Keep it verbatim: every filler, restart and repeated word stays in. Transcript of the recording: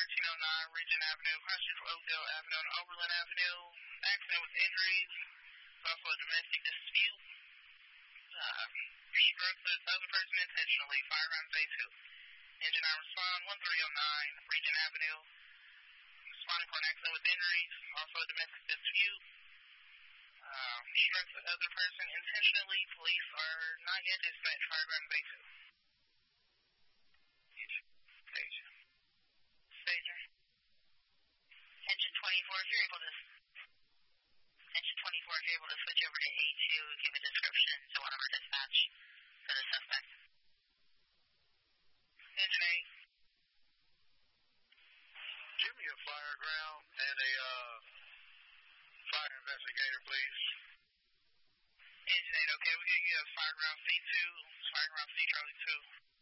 thirteen oh nine Region Avenue, crashes Oakdale Avenue and Oberlin Avenue. Accident with injuries. Also a domestic dispute. Uh, struck the other person intentionally. Fire around bay two. Engine nine respond, one three oh nine Region Avenue. Responding for an accident with injuries. Also a domestic dispute. Um, struck the other person intentionally. Police are not yet dispatched. Fire around bay two. Stager. Stager. Engine twenty-four, if you're able to, Engine twenty-four, if you're able to switch over to A two, give a description to one of our dispatch for the suspect. Engine eight. Give me a fire ground and a uh, fire investigator, please. Engine eight, okay, we can get a fire ground C two, fire ground C Charlie two.